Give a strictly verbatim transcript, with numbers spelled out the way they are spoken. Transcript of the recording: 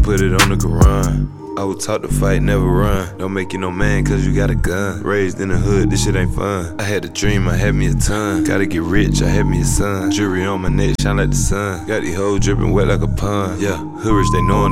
put it on the Quran. I was taught to fight, never run. Don't make you no man cause you got a gun. Raised in the hood, this shit ain't fun. I had a dream, I had me a ton. Gotta get rich, I had me a son. Jewelry on my neck, shine like the sun. Got these hoes dripping wet like a pond. Yeah, hood rich, they knowin'